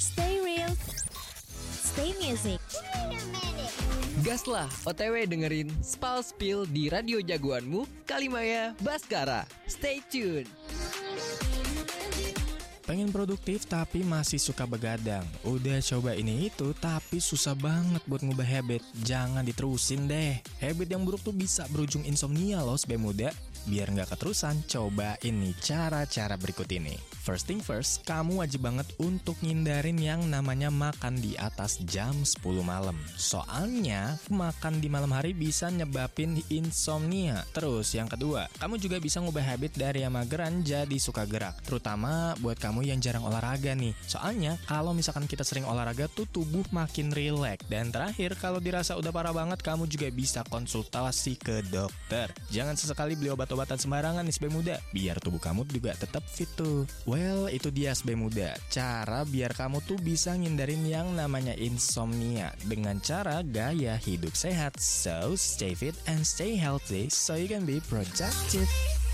Stay real, stay music. Gaslah OTW dengerin Spal Spill di radio jagoanmu, Kalimaya Baskara. Stay tune. Pengen produktif tapi masih suka begadang. Udah coba ini itu tapi susah banget buat ngubah habit. Jangan diterusin deh. Habit yang buruk tuh bisa berujung insomnia loh sebe muda. Biar nggak keterusan, coba ini cara-cara berikut ini. First thing first, kamu wajib banget untuk ngindarin yang namanya makan di atas jam 10 malam. Soalnya, makan di malam hari bisa nyebabin insomnia. Terus yang kedua, kamu juga bisa ngubah habit dari yang mageran jadi suka gerak. Terutama buat kamu yang jarang olahraga nih. Soalnya, kalau misalkan kita sering olahraga tuh tubuh makin rileks. Dan terakhir, kalau dirasa udah parah banget, kamu juga bisa konsultasi ke dokter. Jangan sesekali beli obat-obatan sembarangan nih SB muda, biar tubuh kamu juga tetap fit tuh. Well, itu dia SB muda, cara biar kamu tuh bisa ngindarin yang namanya insomnia dengan cara gaya hidup sehat. So, stay fit and stay healthy so you can be productive.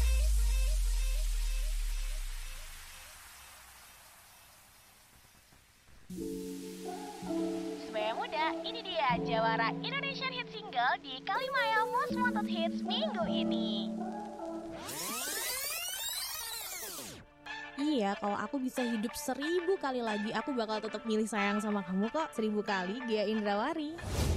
Sebagai muda, ini dia jawara Indonesian Hit Single di Kalimaya Most Wanted Hits minggu ini. Iya, kalau aku bisa hidup 1000 kali lagi, aku bakal tetap milih sayang sama kamu kok. 1000 kali, Gia Indrawari.